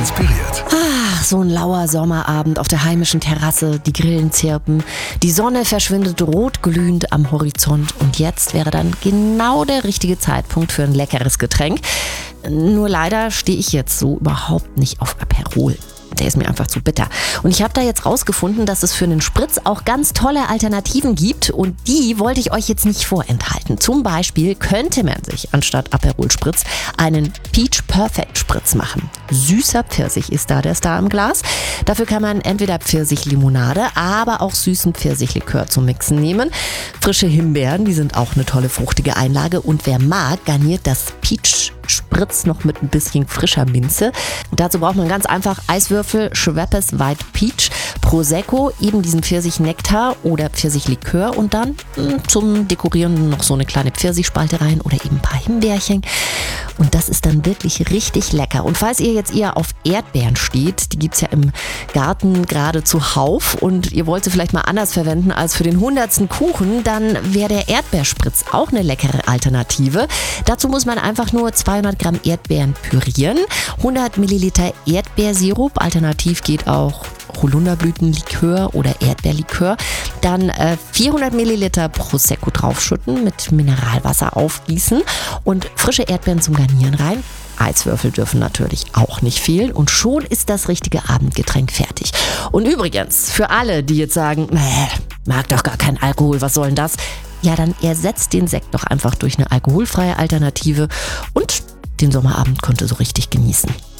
inspiriert. Ach, so ein lauer Sommerabend auf der heimischen Terrasse, die Grillen zirpen, die Sonne verschwindet rotglühend am Horizont und jetzt wäre dann genau der richtige Zeitpunkt für ein leckeres Getränk. Nur leider stehe ich jetzt so überhaupt nicht auf Aperol. Der ist mir einfach zu bitter. Und ich habe da jetzt rausgefunden, dass es für einen Spritz auch ganz tolle Alternativen gibt und die wollte ich euch jetzt nicht vorenthalten. Zum Beispiel könnte man sich anstatt Aperol Spritz einen Peach Perfect Spritz machen. Süßer Pfirsich ist da der Star im Glas. Dafür kann man entweder Pfirsichlimonade, aber auch süßen Pfirsichlikör zum Mixen nehmen. Frische Himbeeren, die sind auch eine tolle fruchtige Einlage und wer mag, garniert das Peach Spritz noch mit ein bisschen frischer Minze. Und dazu braucht man ganz einfach Eiswürfel, Schweppes White Peach, Prosecco, eben diesen Pfirsichnektar oder Pfirsichlikör und dann zum Dekorieren noch so eine kleine Pfirsichspalte rein oder eben ein paar Himbeerchen. Und das ist dann wirklich richtig lecker. Und falls ihr jetzt eher auf Erdbeeren steht, die gibt's ja im Garten gerade zuhauf und ihr wollt sie vielleicht mal anders verwenden als für den 100. Kuchen, dann wäre der Erdbeerspritz auch eine leckere Alternative. Dazu muss man einfach nur 200 Gramm Erdbeeren pürieren, 100 Milliliter Erdbeersirup, alternativ geht auch Holunderblütenlikör oder Erdbeerlikör, dann 400 Milliliter Prosecco draufschütten, mit Mineralwasser aufgießen und frische Erdbeeren zum Garnieren rein. Eiswürfel dürfen natürlich auch nicht fehlen und schon ist das richtige Abendgetränk fertig. Und übrigens, für alle, die jetzt sagen, mag doch gar kein Alkohol, was soll denn das? Ja, dann ersetzt den Sekt doch einfach durch eine alkoholfreie Alternative und den Sommerabend könnt ihr so richtig genießen.